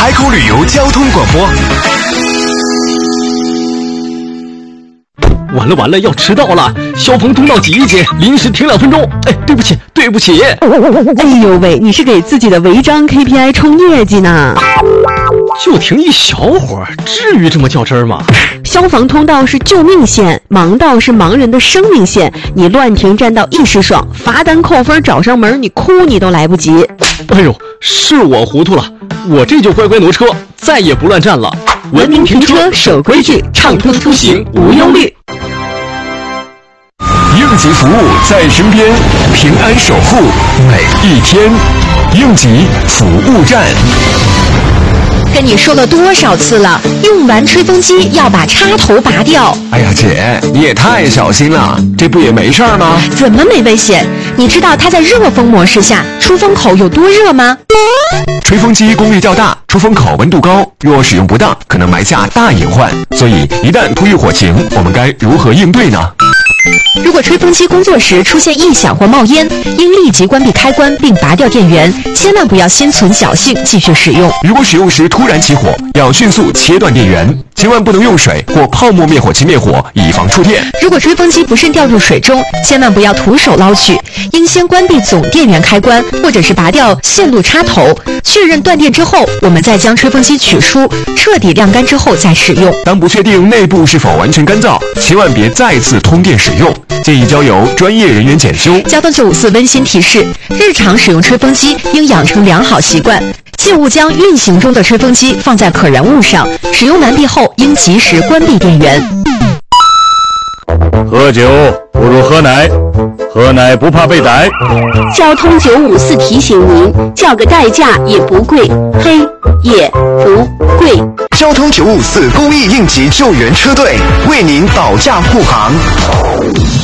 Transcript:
海口旅游交通广播。 完了，要迟到了！消防通道挤一挤，临时停2分钟。哎，对不起。 哎呦喂，你是给自己的违章 KPI 冲业绩呢？ 就停一小会儿，至于这么较真儿吗？ 消防通道是救命线，盲道是盲人的生命线。你乱停占道一时爽，罚单扣分找上门，你哭你都来不及。 哎呦，是我糊涂了，我这就乖乖挪车，再也不乱站了。 文明停车，守规矩，畅通出行无忧虑。 应急服务在身边，平安守护每一天。应急服务站。 跟你说了多少次了，用完吹风机要把插头拔掉。 哎呀姐，你也太小心了，这不也没事儿吗？ 怎么没危险？你知道它在热风模式下出风口有多热吗？ 吹风机功率较大，出风口温度高，若使用不当，可能埋下大隐患。所以一旦突遇火情，我们该如何应对呢？ 如果吹风机工作时出现异响或冒烟，应立即关闭开关并拔掉电源，千万不要心存侥幸继续使用。 如果使用时突然起火，要迅速切断电源，千万不能用水或泡沫灭火器灭火，以防触电。 如果吹风机不慎掉入水中，千万不要徒手捞取，应先关闭总电源开关，或者是拔掉线路插头，确认断电之后，我们再将吹风机取出，彻底晾干之后再使用。 当不确定内部是否完全干燥，千万别再次通电使用，建议交由专业人员检修。 交通954温馨提示：日常使用吹风机应养成良好习惯，切勿将运行中的吹风机放在可燃物上，使用完毕后应及时关闭电源。 喝酒不如喝奶，喝奶不怕被逮。 交通954提醒您，叫个代驾也不贵，嘿，也不贵。 交通954公益应急救援车队为您保驾护航。